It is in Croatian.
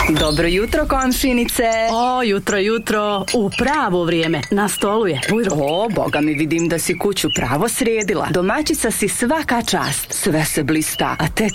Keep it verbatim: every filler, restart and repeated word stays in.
Dobro jutro, komšinice. O, jutro, jutro, u pravo vrijeme, na stolu je. Bujro. O, boga mi, vidim da si kuću pravo sredila. Domaćica si svaka čast, sve se blista, a tek